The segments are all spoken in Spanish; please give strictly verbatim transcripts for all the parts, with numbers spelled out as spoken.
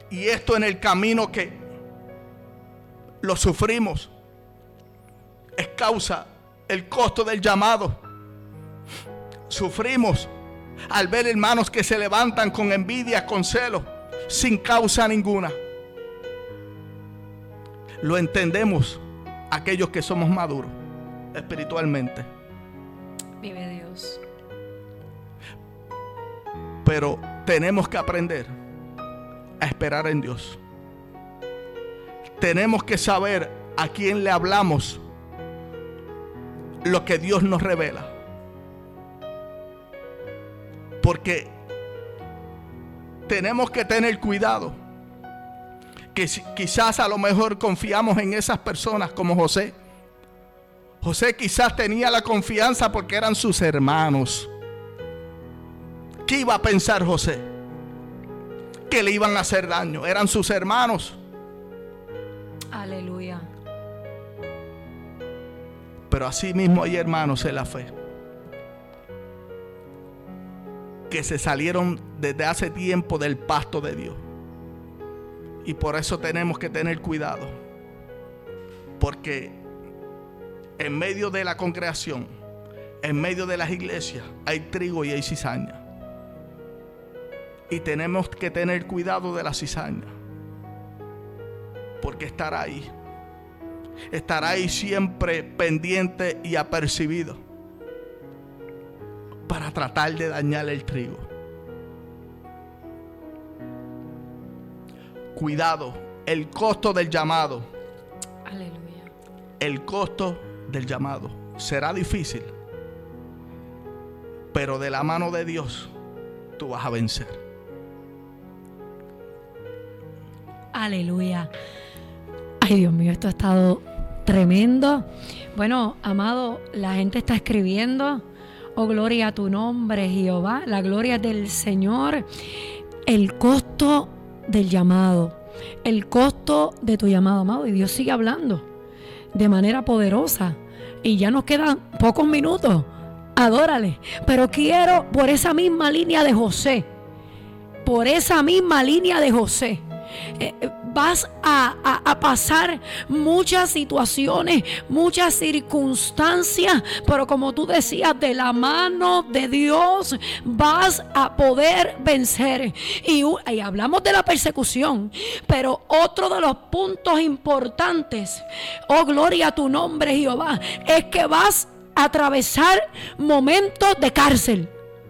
Y esto en el camino que lo sufrimos es causa el costo del llamado. Sufrimos al ver hermanos que se levantan con envidia, con celo, sin causa ninguna. Lo entendemos aquellos que somos maduros espiritualmente. Vive Dios. Pero tenemos que aprender a esperar en Dios. Tenemos que saber a quién le hablamos lo que Dios nos revela. Porque tenemos que tener cuidado. Que si, quizás a lo mejor confiamos en esas personas como José. José quizás tenía la confianza porque eran sus hermanos. ¿Qué iba a pensar José? Que le iban a hacer daño. Eran sus hermanos. Aleluya. Pero así mismo hay hermanos en la fe que se salieron desde hace tiempo del pasto de Dios. Y por eso tenemos que tener cuidado. Porque en medio de la congregación, en medio de las iglesias, hay trigo y hay cizaña. Y tenemos que tener cuidado de la cizaña. Porque estará ahí. Estará ahí siempre pendiente y apercibido para tratar de dañar el trigo. Cuidado, el costo del llamado. Aleluya. El costo del llamado será difícil, pero de la mano de Dios tú vas a vencer. Aleluya. Ay, Dios mío, esto ha estado tremendo. Bueno, amado, la gente está escribiendo: oh, gloria a tu nombre, Jehová. La gloria del Señor. El costo del llamado. El costo de tu llamado, amado. Y Dios sigue hablando de manera poderosa. Y ya nos quedan pocos minutos. Adórale. Pero quiero, por esa misma línea de José, por esa misma línea de José, Eh, vas a, a, a pasar muchas situaciones, muchas circunstancias, pero como tú decías, de la mano de Dios vas a poder vencer. Y, y hablamos de la persecución, pero otro de los puntos importantes, oh, gloria a tu nombre, Jehová, es que vas a atravesar momentos de cárcel.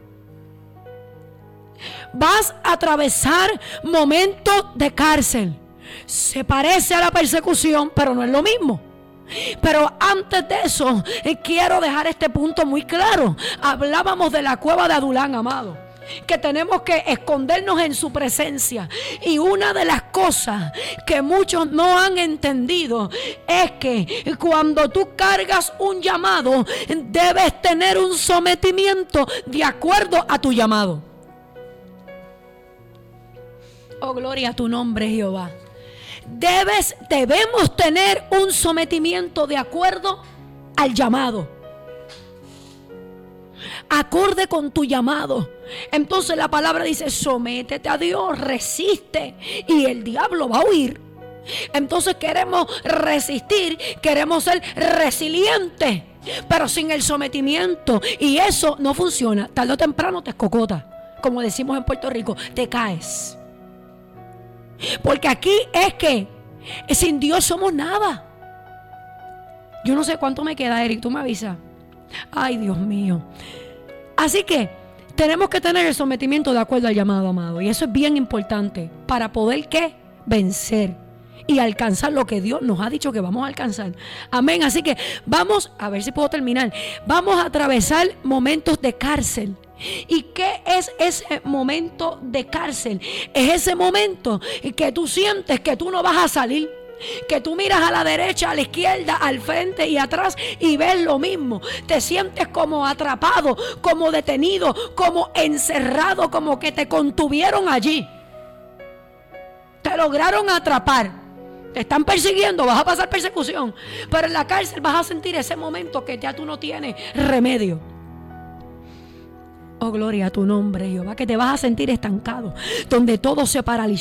Vas a atravesar momentos de cárcel. Se parece a la persecución, pero no es lo mismo. Pero antes de eso, eh, quiero dejar este punto muy claro. Hablábamos de la cueva de Adulán, amado, que tenemos que escondernos en su presencia. Y una de las cosas que muchos no han entendido es que cuando tú cargas un llamado, debes tener un sometimiento de acuerdo a tu llamado. Oh, gloria a tu nombre, Jehová. Debes, debemos tener un sometimiento de acuerdo al llamado. Acorde con tu llamado. Entonces la palabra dice: sométete a Dios, resiste y el diablo va a huir. Entonces queremos resistir, queremos ser resilientes, pero sin el sometimiento, y eso no funciona. Tarde o temprano te escocota, como decimos en Puerto Rico, te caes. Porque aquí es que sin Dios somos nada. Yo no sé cuánto me queda, Eric, tú me avisas. Ay, Dios mío. Así que tenemos que tener el sometimiento de acuerdo al llamado, amado. Y eso es bien importante para poder, ¿qué? Vencer y alcanzar lo que Dios nos ha dicho que vamos a alcanzar. Amén. Así que vamos, a ver si puedo terminar. Vamos a atravesar momentos de cárcel. ¿Y qué es ese momento de cárcel? Es ese momento que tú sientes que tú no vas a salir, que tú miras a la derecha, a la izquierda, al frente y atrás y ves lo mismo. Te sientes como atrapado, como detenido, como encerrado, como que te contuvieron allí. Te lograron atrapar. Te están persiguiendo, vas a pasar persecución, pero en la cárcel vas a sentir ese momento que ya tú no tienes remedio. Oh, gloria a tu nombre, Jehová, que te vas a sentir estancado, donde todo se paraliza.